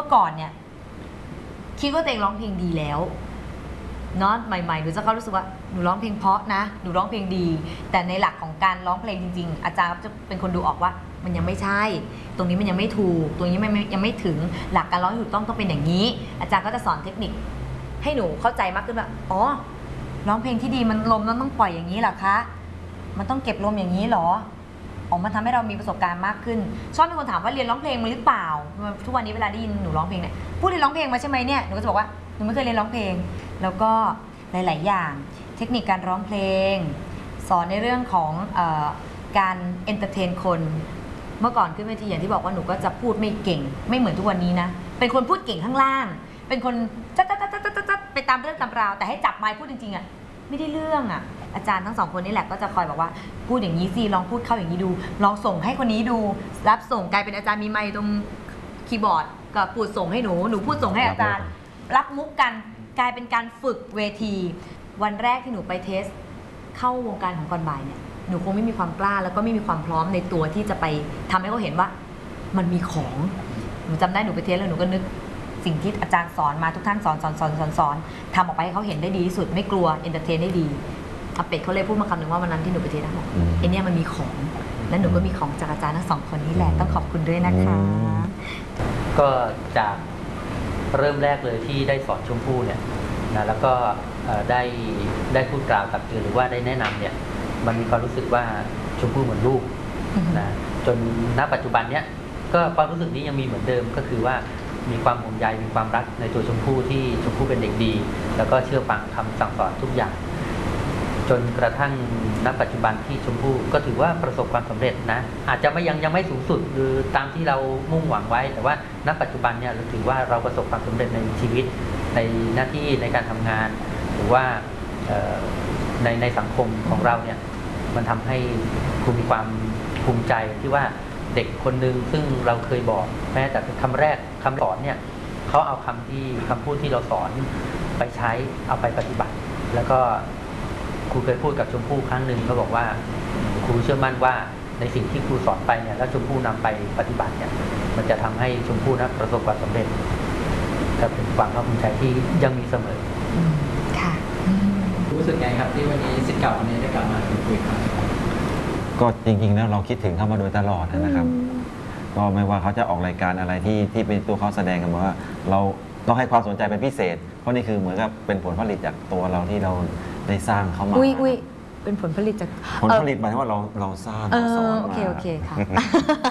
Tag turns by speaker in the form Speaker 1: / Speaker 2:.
Speaker 1: อก่อนเนี่ยคิดว่าตัวเองร้องเพลงดีแล้วเนาะใหม่ๆหนูจะเขารู้สึกว่าหนูร้องเพลงเพราะนะหนูร้องเพลงดีแต่ในหลักของการร้องเพลงจริงๆอาจารย์จะเป็นคนดูออกว่ามันยังไม่ใช่ตรงนี้มันยังไม่ถูกตรงนี้ยังไม่ถึงหลักการร้องที่ถูกต้องเป็นอย่างนี้อาจารย์ก็จะสอนเทคนิคให้หนูเข้าใจมากขึ้นว่าอ๋อร้องเพลงที่ดีมันลมต้องปล่อยอย่างนี้เหรอคะมันต้องเก็บลมอย่างนี้เหรอออกมาทำให้เรามีประสบการณ์มากขึ้นชอบมีคนถามว่าเรียนร้องเพลงมาหรือเปล่าทุกวันนี้เวลาได้ยินหนูร้องเพลงเนี่ยพูดเรียนร้องเพลงมาใช่ไหมเนี่ยหนูก็จะบอกว่าหนูไม่เคยเรียนร้องเพลงแล้วก็หลายๆอย่างเทคนิคการร้องเพลงสอนในเรื่องของการเอนเตอร์เทนคนเมื่อก่อนขึ้นเวทีอย่างที่บอกว่าหนูก็จะพูดไม่เก่งไม่เหมือนทุกวันนี้นะเป็นคนพูดเก่งข้างล่างเป็นคนจัดไปตามเรื่องตามราวแต่ให้จับไมค์พูดจริงๆอ่ะไม่ได้เรื่องอ่ะอาจารย์ทั้งสองคนนี่แหละก็จะคอยบอกว่าพูดอย่างนี้สิลองพูดเข้าอย่างนี้ดูลองส่งให้คนนี้ดูรับส่งกลายเป็นอาจารย์มีไมค์ตรงคีย์บอร์ดกับพูดส่งให้หนูพูดส่งให้อาจารย์รับมุกกันกลายเป็นการฝึกเวทีวันแรกที่หนูไปเทสเข้าวงการของก่อนบ่ายเนี่ยหนูคงไม่มีความกล้าแล้วก็ไม่มีความพร้อมในตัวที่จะไปทำให้เขาเห็นว่ามันมีของหนูจำได้หนูไปเทสแล้วหนูก็นึกสิ่งที่อาจารย์สอนมาทุกท่านสอนทำออกไปให้เขาเห็นได้ดีที่สุดไม่กลัวเอนเตอร์เทนได้ดีอาเป็ดเขาเลยพูดมาคำหนึ่งว่าวันนั้นที่หนูไปเทสนะบอกไอเนี่ยมันมีของและหนูก็มีของจากอาจารย์ทั้งสองคนนี้แหละต้องขอบคุณด้วยนะคะ
Speaker 2: ก็จากเริ่มแรกเลยที่ได้สอนชมพู่เนี่ยนะแล้วก็ได้พูดกล่าวตักเตือนหรือว่าได้แนะนำเนี่ยมันมีความรู้สึกว่าชมพู่เหมือนลูกนะจนณปัจจุบันเนี้ยก็ความรู้สึกนี้ยังมีเหมือนเดิมก็คือว่ามีความห่วงใยมีความรักในตัวชมพู่ที่ชมพู่เป็นเด็กดีแล้วก็เชื่อฟังคำสั่งสอนทุกอย่างจนกระทั่งณปัจจุบันที่ชมพู่ก็ถือว่าประสบความสำเร็จนะอาจจะยังไม่สูงสุดหรือตามที่เรามุ่งหวังไว้แต่ว่าณปัจจุบันเนี่ยเราถือว่าเราประสบความสำเร็จในชีวิตในหน้าที่ในการทำงานหรือว่าในสังคมของเราเนี่ยมันทำให้คุณมีความภูมิใจที่ว่าเด็กคนหนึ่งซึ่งเราเคยบอกแม้แต่คำแรกคำสอนเนี่ยเขาเอาคำพูดที่เราสอนไปใช้เอาไปปฏิบัติแล้วก็ครูเคยพูดกับชมพู่ครั้งหนึ่งเขาบอกว่าครูเชื่อมั่นว่าในสิ่งที่ครูสอนไปเนี่ยแล้วชมพู่นำไปปฏิบัติเนี่ยมันจะทำให้ชมพู่นะประสบความสำเร็จก็เป็นความภาคภูมิใจที่ยังมีเสมอ
Speaker 1: ค่ะ
Speaker 3: รู้สึกไงครับที่วันนี้ศิษย์เก่าวันนี้ได้กลับมาคุยกัน
Speaker 4: ก็จริงๆแล้วเราคิดถึงเขามาโดยตลอดนะครับก็ไม่ว่าเขาจะออกรายการอะไรที่เป็นตัวเขาแสดงกันว่าเราต้องให้ความสนใจเป็นพิเศษเพราะนี่คือเหมือนกับเป็นผลผลิตจากตัวเราที่เราได้สร้างเขามา
Speaker 1: อุ้ยเป็นผลผลิตจาก
Speaker 4: ผลผลิตหมายถึงว่าเราสร้างสอนมา
Speaker 1: โอเคค่ะ